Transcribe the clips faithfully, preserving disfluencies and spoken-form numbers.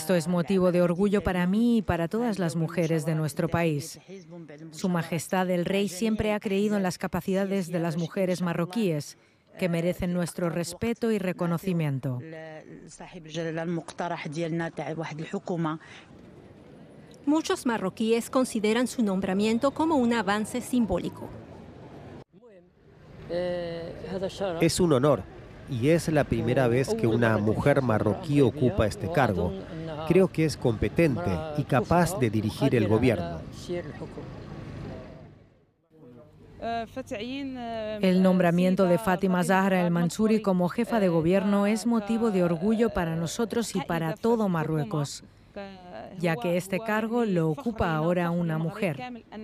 Esto es motivo de orgullo para mí y para todas las mujeres de nuestro país. Su Majestad el Rey siempre ha creído en las capacidades de las mujeres marroquíes, que merecen nuestro respeto y reconocimiento. Muchos marroquíes consideran su nombramiento como un avance simbólico. Es un honor y es la primera vez que una mujer marroquí ocupa este cargo. Creo que es competente y capaz de dirigir el gobierno. El nombramiento de Fátima Zahra El Mansouri como jefa de gobierno es motivo de orgullo para nosotros y para todo Marruecos, ya que este cargo lo ocupa ahora una mujer.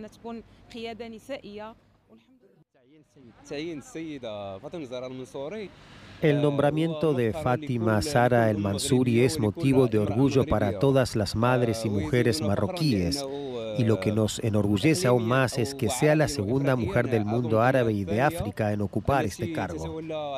El nombramiento de Fátima Zahra El Mansouri es motivo de orgullo para todas las madres y mujeres marroquíes, y lo que nos enorgullece aún más es que sea la segunda mujer del mundo árabe y de África en ocupar este cargo.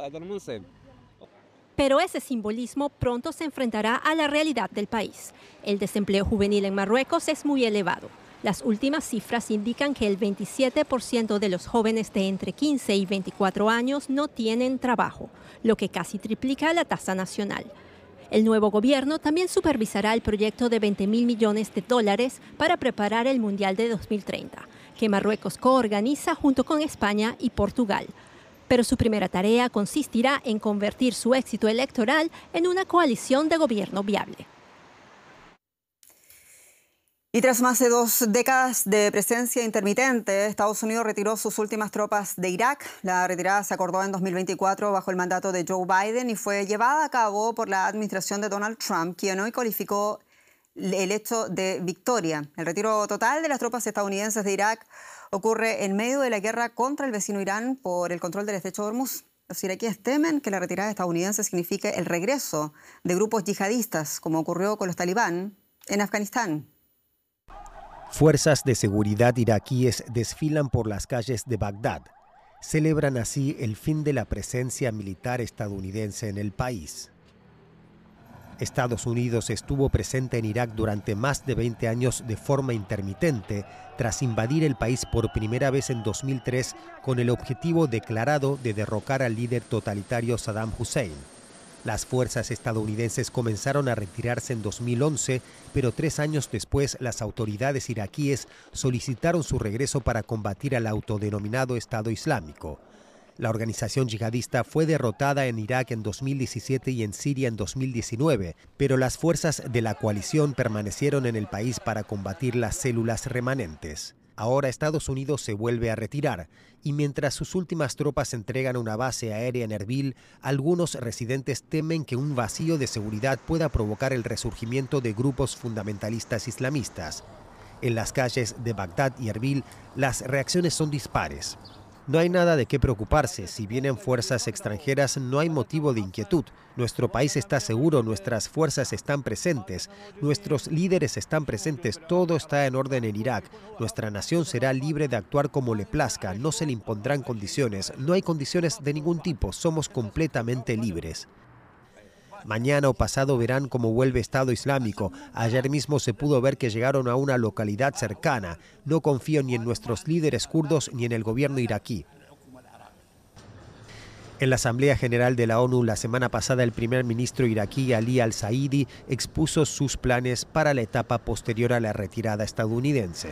Pero ese simbolismo pronto se enfrentará a la realidad del país. El desempleo juvenil en Marruecos es muy elevado. Las últimas cifras indican que el veintisiete por ciento de los jóvenes de entre quince y veinticuatro años no tienen trabajo, lo que casi triplica la tasa nacional. El nuevo gobierno también supervisará el proyecto de veinte mil millones de dólares para preparar el Mundial de dos mil treinta, que Marruecos coorganiza junto con España y Portugal. Pero su primera tarea consistirá en convertir su éxito electoral en una coalición de gobierno viable. Y tras más de dos décadas de presencia intermitente, Estados Unidos retiró sus últimas tropas de Irak. La retirada se acordó en dos mil veinticuatro bajo el mandato de Joe Biden y fue llevada a cabo por la administración de Donald Trump, quien hoy calificó el hecho de victoria. El retiro total de las tropas estadounidenses de Irak ocurre en medio de la guerra contra el vecino Irán por el control del estrecho de Hormuz. Los iraquíes temen que la retirada estadounidense signifique el regreso de grupos yihadistas, como ocurrió con los talibán en Afganistán. Fuerzas de seguridad iraquíes desfilan por las calles de Bagdad. Celebran así el fin de la presencia militar estadounidense en el país. Estados Unidos estuvo presente en Irak durante más de veinte años de forma intermitente, tras invadir el país por primera vez en dos mil tres con el objetivo declarado de derrocar al líder totalitario Saddam Hussein. Las fuerzas estadounidenses comenzaron a retirarse en dos mil once, pero tres años después las autoridades iraquíes solicitaron su regreso para combatir al autodenominado Estado Islámico. La organización yihadista fue derrotada en Irak en dos mil diecisiete y en Siria en dos mil diecinueve, pero las fuerzas de la coalición permanecieron en el país para combatir las células remanentes. Ahora Estados Unidos se vuelve a retirar y mientras sus últimas tropas entregan una base aérea en Erbil, algunos residentes temen que un vacío de seguridad pueda provocar el resurgimiento de grupos fundamentalistas islamistas. En las calles de Bagdad y Erbil, las reacciones son dispares. No hay nada de qué preocuparse. Si vienen fuerzas extranjeras, no hay motivo de inquietud. Nuestro país está seguro, nuestras fuerzas están presentes, nuestros líderes están presentes, todo está en orden en Irak. Nuestra nación será libre de actuar como le plazca, no se le impondrán condiciones, no hay condiciones de ningún tipo, somos completamente libres. Mañana o pasado verán cómo vuelve Estado Islámico. Ayer mismo se pudo ver que llegaron a una localidad cercana. No confío ni en nuestros líderes kurdos ni en el gobierno iraquí. En la Asamblea General de la ONU la semana pasada, el primer ministro iraquí Ali al-Saidi expuso sus planes para la etapa posterior a la retirada estadounidense.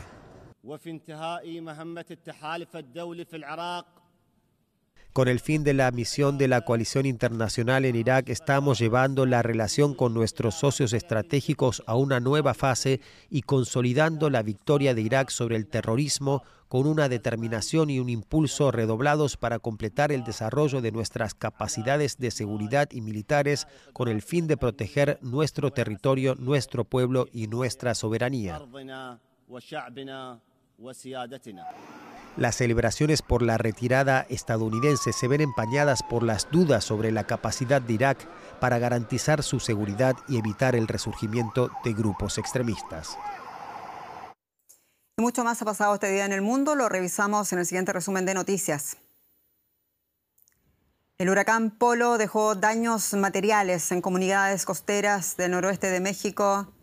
Con el fin de la misión de la coalición internacional en Irak, estamos llevando la relación con nuestros socios estratégicos a una nueva fase y consolidando la victoria de Irak sobre el terrorismo con una determinación y un impulso redoblados para completar el desarrollo de nuestras capacidades de seguridad y militares con el fin de proteger nuestro territorio, nuestro pueblo y nuestra soberanía. Las celebraciones por la retirada estadounidense se ven empañadas por las dudas sobre la capacidad de Irak para garantizar su seguridad y evitar el resurgimiento de grupos extremistas. Y mucho más ha pasado este día en el mundo, lo revisamos en el siguiente resumen de noticias. El huracán Polo dejó daños materiales en comunidades costeras del noroeste de México